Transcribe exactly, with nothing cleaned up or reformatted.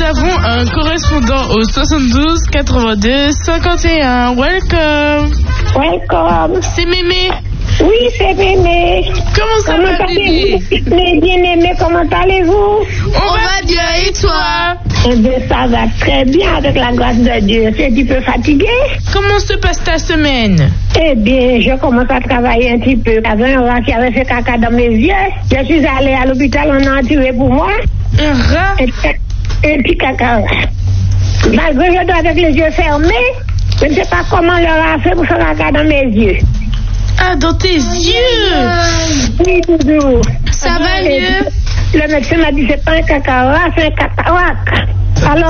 avons un correspondant au soixante-douze quatre-vingt-deux cinquante et un. Welcome. Welcome. C'est Mémé. Oui, c'est Mémé. Comment ça comment va, Mémé? Mes bien-aimés, comment allez-vous? On va bien, et toi? Eh bien, ça va très bien avec la grâce de Dieu. C'est un petit peu fatigué? Comment se passe ta semaine? Eh bien, je commence à travailler un petit peu. Il y avait un rat qui avait fait caca dans mes yeux. Je suis allée à l'hôpital, on a tiré pour moi. Un rat? Un, un petit caca. Malgré que je dois avec les yeux fermés, je ne sais pas comment le rat a fait pour faire caca dans mes yeux. Ah, dans tes yeux? Oui, Doudou. Ça va mieux? Le médecin m'a dit c'est pas un cacarat, c'est un cataract. Alors